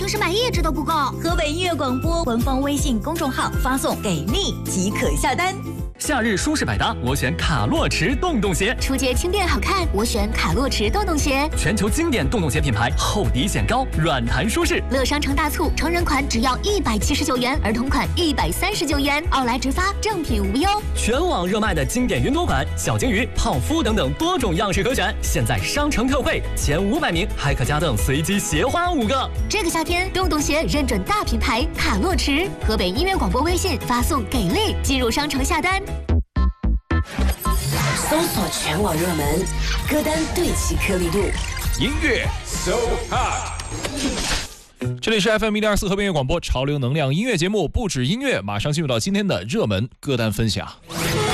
平时买1支都不够。 河北音乐广播官方微信公众号发送给力即可下单。 夏日舒适百搭，我选卡洛驰洞洞鞋。 初阶轻便好看，我选卡洛驰洞洞鞋。 全球经典洞洞鞋品牌，厚底显高，软弹舒适。 乐商城大促，成人款只要179元，儿童款139元，奥莱直发，正品无忧。 全网热卖的经典云朵款、小金鱼、泡芙等等多种样式可选，现在商城特惠，前500名还可加赠随机鞋花5个。 这个夏天，洞洞鞋认准大品牌卡洛驰。河北音乐广播微信发送给力，进入商城下单。 搜索全网热门歌单，对齐颗粒度， 音乐 So Hot。这里是 FM102.4河北音乐广播潮流能量音乐节目，不止音乐，马上进入到今天的热门歌单分享。